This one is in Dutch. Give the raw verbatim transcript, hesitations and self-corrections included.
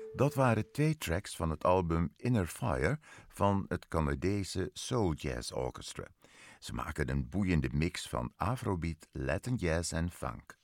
Dat waren twee tracks van het album Inner Fire van het Canadese Soul Jazz Orchestra. Ze maken een boeiende mix van afrobeat, Latin jazz en funk.